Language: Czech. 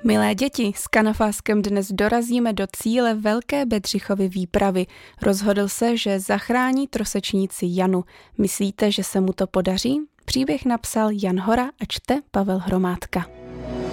Milé děti, s Kanafáskem dnes dorazíme do cíle Velké Bedřichovy výpravy. Rozhodl se, že zachrání trosečníci Janu. Myslíte, že se mu to podaří? Příběh napsal Jan Hora a čte Pavel Hromádka.